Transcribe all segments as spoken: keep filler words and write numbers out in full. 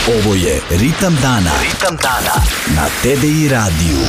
Ovo je Ritam dana. Ritam dana na T D I radiju.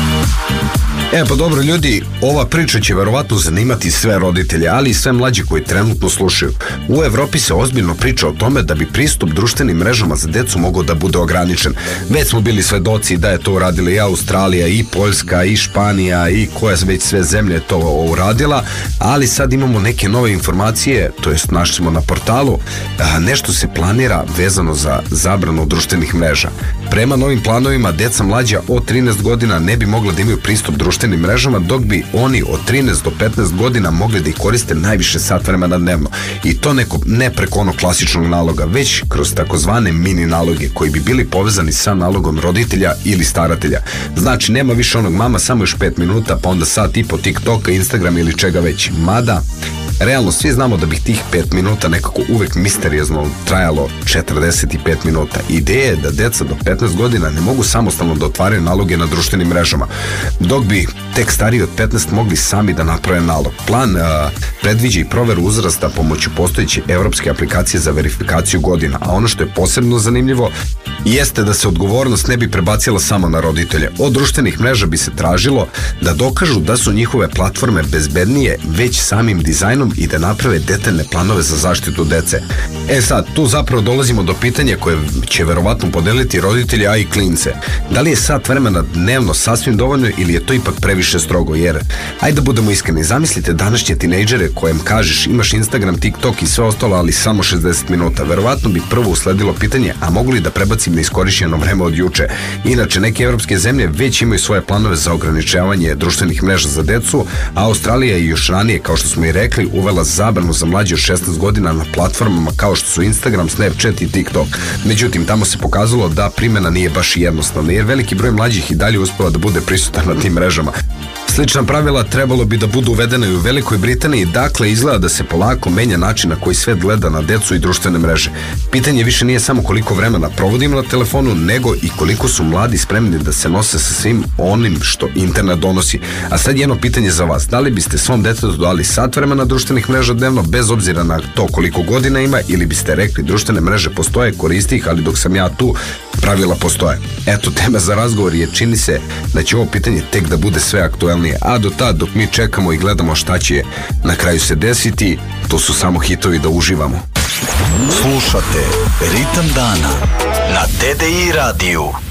E pa dobro ljudi, ova priča će verovatno zanimati sve roditelje, ali i sve mlađe koji trenutno slušaju. U Evropi se ozbiljno priča o tome da bi pristup društvenim mrežama za decu mogao da bude ograničen. Već smo bili svedoci da je to uradila i Australija, i Poljska, i Španija, i koja već sve zemlje to uradila, ali sad imamo neke nove informacije, to jest našli smo na portalu, a, nešto se planira vezano za zabranu društvenih mreža. Prema novim planovima, deca mlađa od trinaest godina ne bi mogla da imaju pristup društvenim mrežama, dok bi oni od trinaest do petnaest godina mogli da ih koriste najviše sat vremena dnevno. I to neko, ne preko onog klasičnog naloga, već kroz takozvane mini naloge koji bi bili povezani sa nalogom roditelja ili staratelja. Znači, nema više onog mama, samo još pet minuta, pa onda sat i po TikToka, Instagram ili čega već. Mada, realno svi znamo da bi tih pet minuta nekako uvek misteriozno trajalo četrdeset pet minuta. Ideja je da deca do petnaest godina ne mogu samostalno da otvaraju naloge na društvenim mrežama, dok bi tek stariji od petnaest mogli sami da naprave nalog. Plan a, predviđa i proveru uzrasta pomoću postojeće evropske aplikacije za verifikaciju godina, a ono što je posebno zanimljivo jeste da se odgovornost ne bi prebacila samo na roditelje. Od društvenih mreža bi se tražilo da dokažu da su njihove platforme bezbednije već samim dizajnom i da naprave detaljne planove za zaštitu dece. E sad, tu zapravo dolazimo do pitanja koje će verovatno podeliti roditelji, a i klince. Da li je sat vremena dnevno sasvim dovoljno ili je to ipak previše strogo? Jer, ajde da budemo iskreni, zamislite današnje tinejdžere kojem kažeš imaš Instagram, TikTok i sve ostalo, ali samo šezdeset minuta. Verovatno bi prvo usledilo pitanje, a mogu li da prebacim na iskorišćeno vreme od juče? Inače, neke evropske zemlje već imaju svoje planove za ograničavanje društvenih mreža za decu, a Australija je još ranije, kao što smo i rekli, uvela zabranu za mlađe od šesnaest godina na platformama kao što su Instagram, Snapchat i TikTok. Međutim, tamo se pokazalo da primjena nije baš jednostavna, jer veliki broj mlađih i dalje uspeva da bude prisutan na tim mrežama. Slična pravila trebalo bi da budu uvedene i u Velikoj Britaniji, dakle izgleda da se polako menja način na koji svet gleda na decu i društvene mreže. Pitanje više nije samo koliko vremena provodimo na telefonu, nego i koliko su mladi spremni da se nose sa svim onim što internet donosi. A sad jedno pitanje za vas, da li biste svom detetu dali sat vremena društvenih mreža dnevno bez obzira na to koliko godina ima, ili biste rekli društvene mreže postoje, koristi ih, ali dok sam ja tu, pravila postoje. Eto, tema za razgovor je, čini se da će ovo pitanje tek da bude sve aktuelnije, a do tad dok mi čekamo i gledamo šta će na kraju se desiti, to su samo hitovi da uživamo. Slušate Ritam dana na T D I radiju.